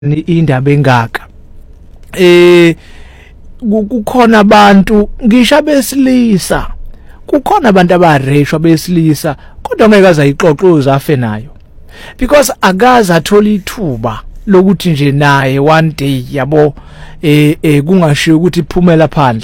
indaba engaka kukhona abantu ngisho besilisa kukhona abantu abareshwa besilisa kodwa ngeke azayixoxuza afe nayo because akaza athola ithuba lokuthi nje naye one day yabo kungashiyo ukuthi iphumela phandle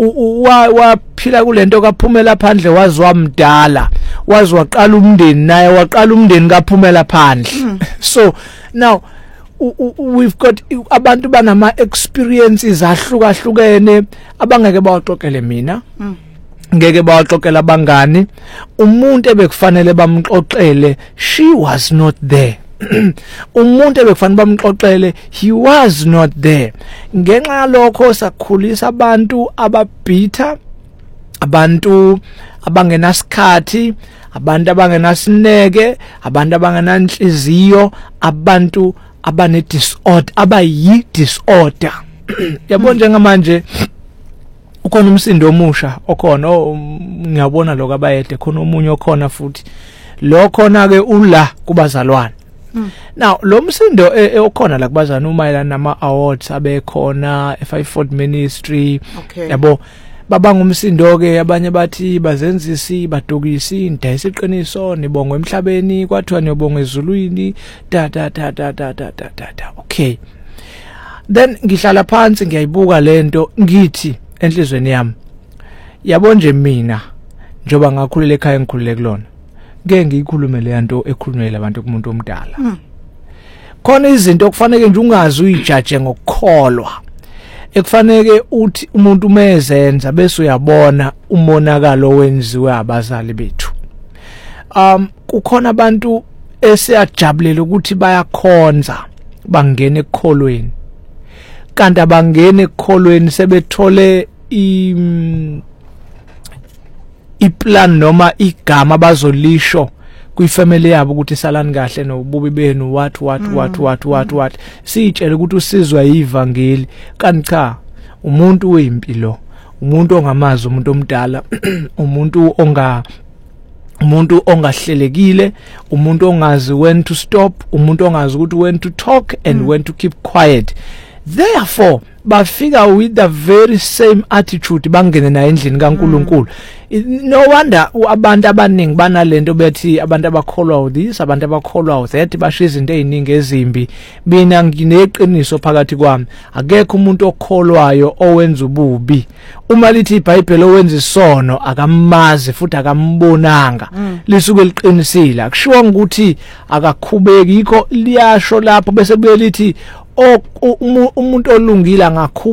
waphila kulento kaphumela phandle wazwamdala wazwaqala umndeni naye waqala umndeni kaphumela phandle so now we've got abantu banama experiences ahlukahlukene abangeke bawaxoxele mina ngeke bawaxoxela abangani umuntu ebekufanele bamxoxele she was not there umuntu ebekufanele bamxoxele he was not there ngenxa lokho sakhulisa abantu ababhitha abantu abangenasikhathi abantu abangenasineke abantu abangenanhliziyo abantu abane disorder abayi disorder yabo njengamanje ukhona umsindo omusha okhona ngiyabona lokho abayede khona omunye okhona futhi lo khona ke ula kubazalwane now lo msindo okhona la kubazana umayelana nama awards abekhona e5 Ministry yabo babanga umsindo ke abanye bathi bazenzisi badukisi indayisa iqiniso nibonga emhlabeni kwathiwa niyobonga ezulwini da okay then ngihlala phansi ngiyayibuka lento ngithi enhlizweni yami yabo nje mina njoba ngakhulela ekhaya ngikhulule kulona ngeke ngiyikhulume le nto ekhulunywe labantu kumuntu omdala khona izinto okufanele nje ungazi uyijaje ngokukholwa ekufanele uthi umuntu umezenza bese uyabona umonakalo wenziwe abazali bethu kukhona abantu esiyajabulela ukuthi bayakhonza bangene ekukholweni kanti abangene ekukholweni sebethole iplan noma igama bazolisho kuyifamily yabo ukuthi salani kahle nobubi benu what sitshela ukuthi usizwa yivangeli kanti cha umuntu wempilo umuntu ongamazi umuntu omdala umuntu ongahlelekile umuntu ongazi when to stop umuntu ongazi ukuthi when to talk and when to keep quiet therefore bafika with the very same attitude bangene na endlini kaNkuluNkulu no wonder abantu abaningi banalento bethi abantu abakholwa this abantu abakholwa that basho izinto eziningi ezimbi mina ngineqiniso phakathi kwami akekho umuntu okholwayo owenza ububi uma lithi iBhayibheli owenza isono akamazi futhi akambonanga lisuke liqinisile akushiwo ukuthi akakhubeki yikho liyasho lapho bese kuye lithi umuntu olungile